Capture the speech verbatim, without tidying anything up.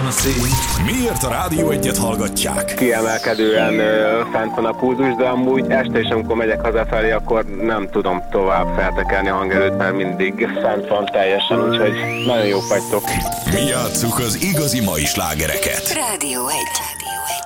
a szél. Miért a Rádió Egyet hallgatják? Kiemelkedően ö, fent van a pulzus, de amúgy este is, amikor megyek hazafelé, akkor nem tudom tovább feltekelni a hangerőt, mert mindig fent van teljesen, úgyhogy nagyon jók vagytok. Mi játsszuk az igazi mai slágereket. Rádió Egy.